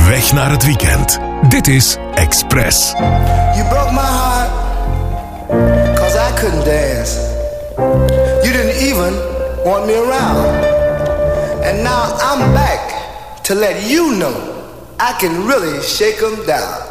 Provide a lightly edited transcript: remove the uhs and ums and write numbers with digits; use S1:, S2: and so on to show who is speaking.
S1: Weg naar het weekend. Dit is Express.
S2: You broke my heart, 'cause I couldn't dance. You didn't even want me around. And now I'm back to let you know I can really shake 'em down.